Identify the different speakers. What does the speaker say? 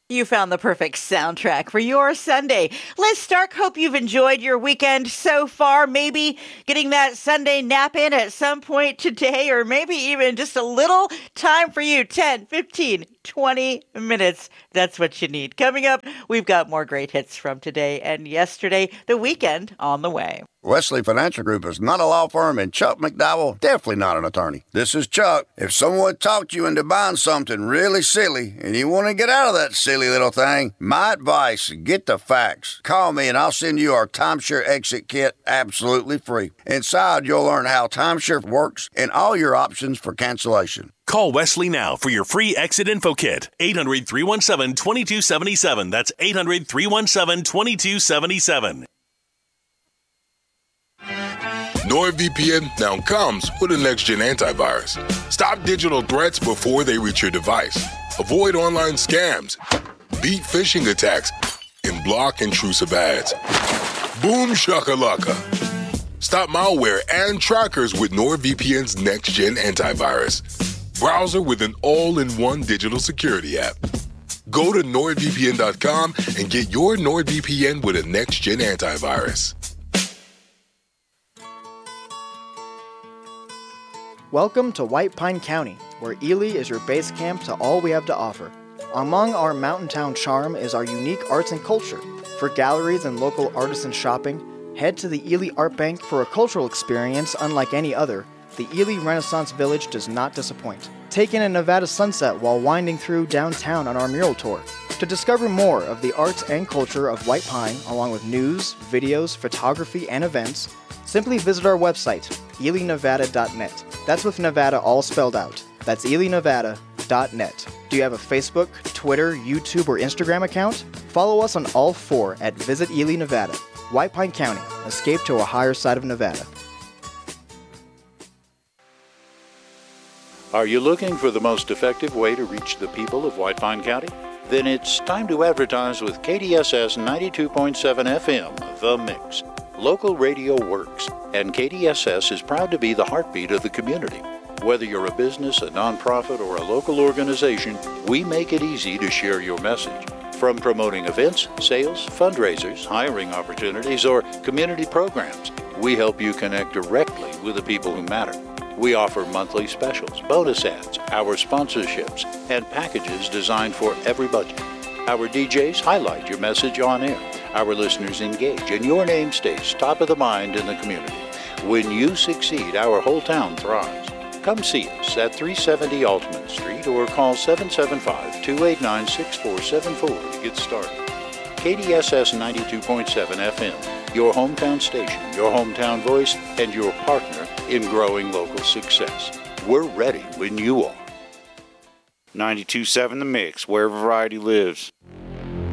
Speaker 1: You found the perfect soundtrack for your Sunday. Liz Stark, hope you've enjoyed your weekend so far. Maybe getting that Sunday nap in at some point today, or maybe even just a little time for you, 10, 15, 20 minutes. That's what you need. Coming up, we've got more great hits from today and yesterday, the weekend on the way.
Speaker 2: Wesley Financial Group is not a law firm, and Chuck McDowell definitely not an attorney. This is Chuck. If someone talked you into buying something really silly and you want to get out of that silly little thing, my advice, get the facts. Call me and I'll send you our timeshare exit kit absolutely free. Inside, you'll learn how timeshare works and all your options for cancellation.
Speaker 3: Call Wesley now for your free exit info kit. 800-317-2277. That's 800-317-2277.
Speaker 4: NordVPN now comes with a next-gen antivirus. Stop digital threats before they reach your device. Avoid online scams, beat phishing attacks, and block intrusive ads. Boom shakalaka. Stop malware and trackers with NordVPN's next-gen antivirus. Browser with an all-in-one digital security app. Go to NordVPN.com and get your NordVPN with a next-gen antivirus.
Speaker 5: Welcome to White Pine County, where Ely is your base camp to all we have to offer. Among our mountain town charm is our unique arts and culture. For galleries and local artisan shopping, head to the Ely Art Bank for a cultural experience unlike any other. The Ely Renaissance Village does not disappoint. Take in a Nevada sunset while winding through downtown on our mural tour. To discover more of the arts and culture of White Pine, along with news, videos, photography, and events, simply visit our website, elynevada.net. That's with Nevada all spelled out. That's elynevada.net. Do you have a Facebook, Twitter, YouTube, or Instagram account? Follow us on all four at Visit Ely, Nevada. White Pine County, escape to a higher side of Nevada.
Speaker 6: Are you looking for the most effective way to reach the people of White Pine County? Then it's time to advertise with KDSS 92.7 FM, The Mix. Local radio works, and KDSS is proud to be the heartbeat of the community. Whether you're a business, a nonprofit, or a local organization, we make it easy to share your message. From promoting events, sales, fundraisers, hiring opportunities, or community programs, we help you connect directly with the people who matter. We offer monthly specials, bonus ads, our sponsorships, and packages designed for every budget. Our DJs highlight your message on air. Our listeners engage, and your name stays top of the mind in the community. When you succeed, our whole town thrives. Come see us at 370 Altman Street or call 775-289-6474 to get started. KDSS 92.7 FM, your hometown station, your hometown voice, and your partner in growing local success. We're ready when you are.
Speaker 7: 92.7 The Mix, where variety lives.